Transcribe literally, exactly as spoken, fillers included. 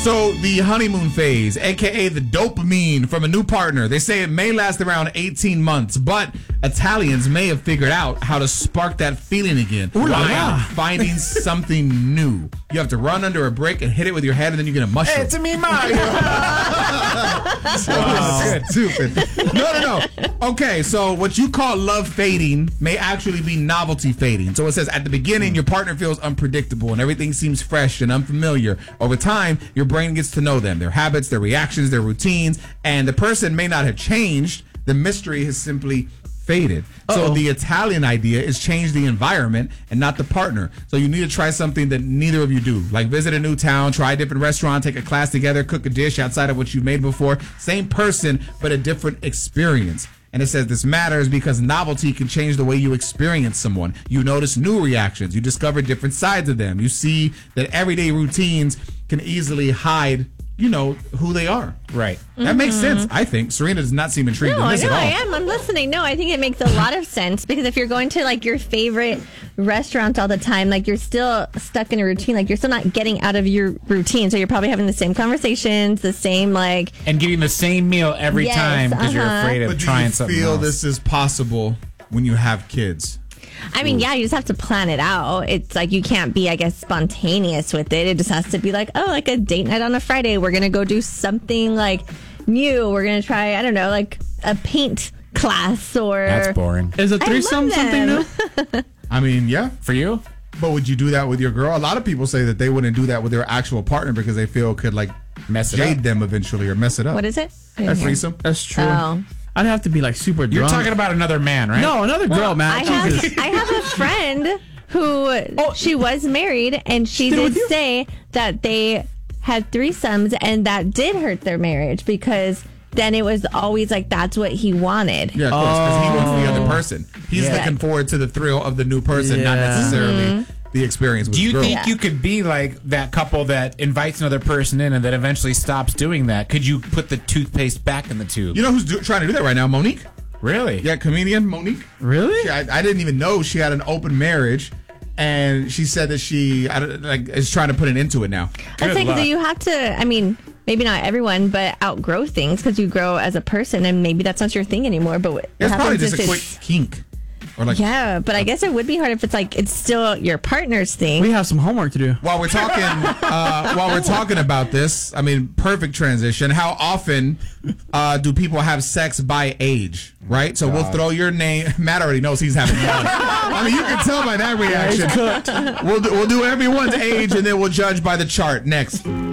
So the honeymoon phase, a k a the dopamine from a new partner, they say it may last around eighteen months, but Italians may have figured out how to spark that feeling again Ooh la by la. finding something new. You have to run under a brick and hit it with your head, and then you get a mushroom. It's me, Mario. Oh, stupid. No, no, no. Okay, so what you call love fading may actually be novelty fading. So it says at the beginning, your partner feels unpredictable and everything seems fresh and unfamiliar. Over time, your brain gets to know them, their habits, their reactions, their routines, and the person may not have changed. The mystery has simply faded. Uh-oh. So the Italian idea is change the environment and not the partner. So you need to try something that neither of you do. Like visit a new town, try a different restaurant, take a class together, cook a dish outside of what you've made before. Same person, but a different experience. And it says this matters because novelty can change the way you experience someone. You notice new reactions. You discover different sides of them. You see that everyday routines can easily hide, you know, who they are. Right. That Mm-hmm. makes sense, I think. Serena does not seem intrigued No, in I this know at all. I am. I'm listening. No, I think it makes a lot of sense because if you're going to like your favorite restaurant all the time, like you're still stuck in a routine. Like you're still not getting out of your routine. So you're probably having the same conversations, the same like And getting the same meal every Yes, time because you're uh-huh. afraid of But do trying you something feel else. this is possible when you have kids? I mean, yeah, you just have to plan it out. It's like you can't be, I guess, spontaneous with it. It just has to be like, oh, like a date night on a Friday. We're going to go do something like new. We're going to try, I don't know, like a paint class or. That's boring. Is a I threesome love something them. new? I mean, yeah. For you? But would you do that with your girl? A lot of people say that they wouldn't do that with their actual partner because they feel it could like Mess it jade up. them eventually or mess it up. What is it? I didn't A hear. threesome? That's true. Oh. I'd have to be like super drunk. You're talking about another man, right? No, another girl, man. I have, Jesus. I have a friend who she was married and she Still did with you? say that they had threesomes and that did hurt their marriage because then it was always like that's what he wanted. Yeah, of course, because he wants the other person. He's Yeah. looking forward to the thrill of the new person, not Yeah. necessarily Mm-hmm. the experience with Do you the girl. think you could be like that couple that invites another person in and then eventually stops doing that? Could you put the toothpaste back in the tube? You know who's do- trying to do that right now? Monique. Really? Yeah, comedian Monique. Really? She, I, I didn't even know she had an open marriage, and she said that she I, don't- like is trying to put an end to it now. I Good think luck. that you have to, I mean, maybe not everyone, but outgrow things because you grow as a person and maybe that's not your thing anymore. But what It's probably happens just a if quick it's. kink, or like Yeah, but I guess it would be hard if it's like it's still your partner's thing. We have some homework to do. While we're talking, uh, while we're talking about this, I mean, perfect transition. How often uh, do people have sex by age? Right, so we'll throw your name. Matt already knows he's having fun. I mean, you can tell by that reaction. We'll do, we'll do everyone's age, and then we'll judge by the chart next.